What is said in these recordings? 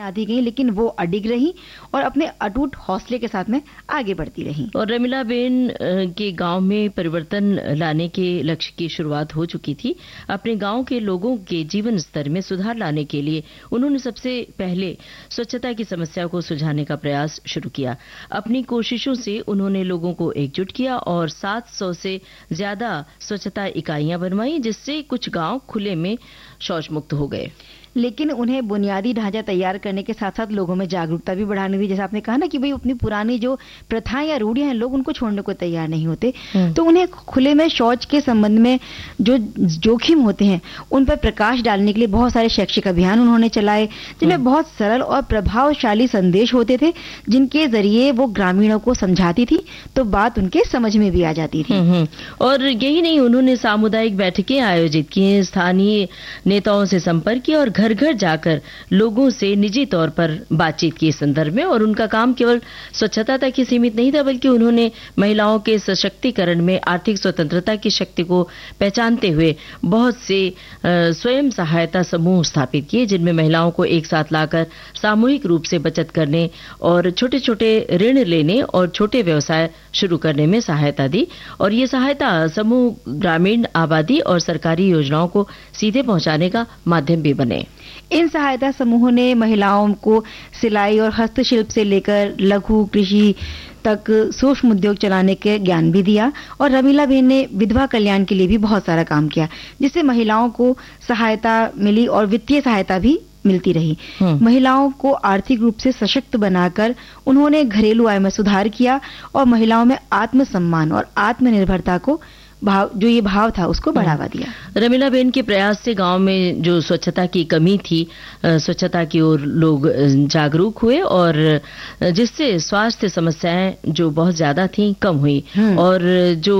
आधी गई, लेकिन वो अडिग रही और अपने अटूट हौसले के साथ में आगे बढ़ती रही। और रमीलाबेन के गांव में परिवर्तन लाने के लक्ष्य की शुरुआत हो चुकी थी। अपने गांव के लोगों के जीवन स्तर में सुधार लाने के लिए उन्होंने सबसे पहले स्वच्छता की समस्या को सुलझाने का प्रयास शुरू किया। अपनी कोशिशों से उन्होंने लोगों को एकजुट किया और 700 से ज्यादा स्वच्छता इकाइयां बनवाई, जिससे कुछ गांव खुले में शौच मुक्त हो गए। लेकिन उन्हें बुनियादी ढांचा तैयार करने के साथ साथ लोगों में जागरूकता भी बढ़ानी थी। जैसे आपने कहा ना कि भाई अपनी पुरानी जो प्रथाएं या रूढ़ियां हैं, लोग उनको छोड़ने को तैयार नहीं होते। तो उन्हें खुले में शौच के संबंध में जो जोखिम होते हैं उन पर प्रकाश डालने के लिए बहुत सारे शैक्षिक अभियान उन्होंने चलाए, जिनमें बहुत सरल और प्रभावशाली संदेश होते थे, जिनके जरिए वो ग्रामीणों को समझाती थी तो बात उनके समझ में भी आ जाती थी। और यही नहीं, उन्होंने सामुदायिक बैठकें आयोजित की, स्थानीय नेताओं से संपर्क किया और घर घर जाकर लोगों से निजी तौर पर बातचीत की इस संदर्भ में। और उनका काम केवल स्वच्छता तक ही सीमित नहीं था, बल्कि उन्होंने महिलाओं के सशक्तिकरण में आर्थिक स्वतंत्रता की शक्ति को पहचानते हुए बहुत से स्वयं सहायता समूह स्थापित किए, जिनमें महिलाओं को एक साथ लाकर सामूहिक रूप से बचत करने और छोटे छोटे ऋण लेने और छोटे व्यवसाय शुरू करने में सहायता दी। और ये सहायता समूह ग्रामीण आबादी और सरकारी योजनाओं को सीधे पहुंचाने का माध्यम भी बने। इन सहायता समूहों ने महिलाओं को सिलाई और हस्तशिल्प से लेकर लघु कृषि तक सूक्ष्म उद्योग चलाने के ज्ञान भी दिया। और रमीलाबेन ने विधवा कल्याण के लिए भी बहुत सारा काम किया, जिससे महिलाओं को सहायता मिली और वित्तीय सहायता भी मिलती रही। महिलाओं को आर्थिक रूप से सशक्त बनाकर उन्होंने घरेलू आय में सुधार किया और महिलाओं में आत्मसम्मान और आत्मनिर्भरता को जो ये भाव था उसको बढ़ावा दिया। रमीलाबेन के प्रयास से गांव में जो स्वच्छता की कमी थी, स्वच्छता की ओर लोग जागरूक हुए और जिससे स्वास्थ्य समस्याएं जो बहुत ज्यादा थीं कम हुई और जो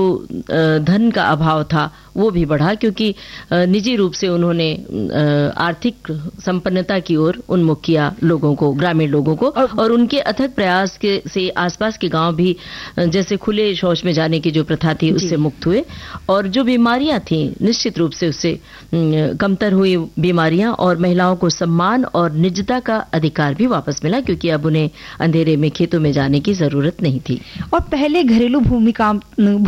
धन का अभाव था वो भी बढ़ा, क्योंकि निजी रूप से उन्होंने आर्थिक संपन्नता की ओर उन्मुख किया लोगों को, ग्रामीण लोगों को। और उनके अथक प्रयास से आसपास के गांव भी जैसे खुले शौच में जाने की जो प्रथा थी उससे मुक्त हुए और जो बीमारियां थी निश्चित रूप से उससे कमतर हुई बीमारियां, और महिलाओं को सम्मान और निजता का अधिकार भी वापस मिला, क्योंकि अब उन्हें अंधेरे में खेतों में जाने की जरूरत नहीं थी। और पहले घरेलू